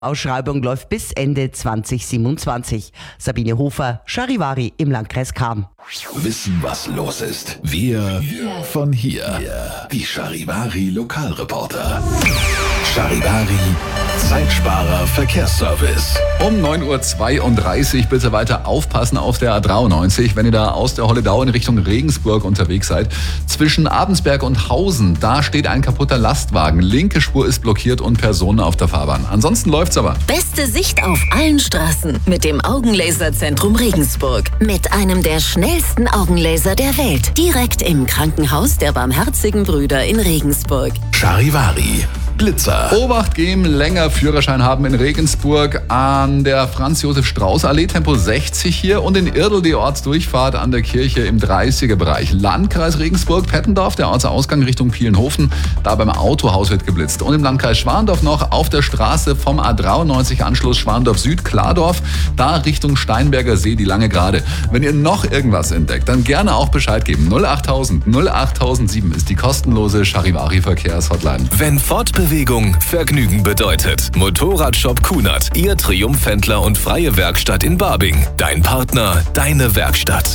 Ausschreibung läuft bis Ende 2027. Sabine Hofer, Charivari im Landkreis Cham. Wissen, was los ist. Wir von hier. Die Charivari Lokalreporter. Charivari Zeitsparer Verkehrsservice. Um 9.32 Uhr bitte weiter aufpassen auf der A93, wenn ihr da aus der Holledau in Richtung Regensburg unterwegs seid. Zwischen Abensberg und Hausen, da steht ein kaputter Lastwagen. Linke Spur ist blockiert und Personen auf der Fahrbahn. Ansonsten läuft's aber. Beste Sicht auf allen Straßen mit dem Augenlaserzentrum Regensburg. Mit einem der schnellsten Augenlaser der Welt. Direkt im Krankenhaus der Barmherzigen Brüder in Regensburg. Charivari Blitzer. Obacht geben, länger Führerschein haben in Regensburg an der Franz-Josef-Strauß-Allee, Tempo 60 hier und in Irdl die Ortsdurchfahrt an der Kirche im 30er-Bereich. Landkreis Regensburg, Pettendorf, der Ortsausgang Richtung Pielenhofen, da beim Autohaus wird geblitzt. Und im Landkreis Schwandorf noch auf der Straße vom A93-Anschluss Schwandorf Süd, Klardorf, da Richtung Steinberger See, die lange Gerade. Wenn ihr noch irgendwas entdeckt, dann gerne auch Bescheid geben. 08000 08007 ist die kostenlose Charivari-Verkehrshotline. Wenn Fortbewegung Vergnügen bedeutet. Motorradshop Kunert, Ihr Triumphhändler und freie Werkstatt in Barbing. Dein Partner, deine Werkstatt.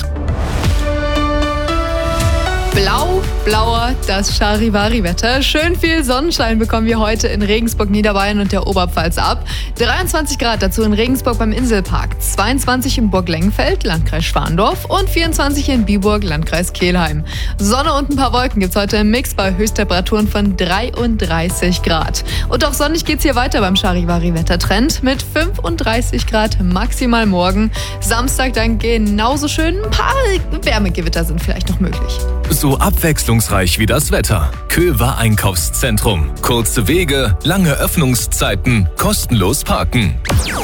Blauer das Charivari-Wetter. Schön viel Sonnenschein bekommen wir heute in Regensburg, Niederbayern und der Oberpfalz ab. 23 Grad dazu in Regensburg beim Inselpark, 22 in Burg-Lengenfeld, Landkreis Schwandorf und 24 in Biburg, Landkreis Kelheim. Sonne und ein paar Wolken gibt's heute im Mix bei Höchsttemperaturen von 33 Grad. Und auch sonnig geht's hier weiter beim Charivari-Wettertrend mit 35 Grad maximal morgen. Samstag dann genauso schön. Ein paar Wärmegewitter sind vielleicht noch möglich. So abwechslungsreich wie das Wetter. Köver Einkaufszentrum. Kurze Wege, lange Öffnungszeiten, kostenlos parken.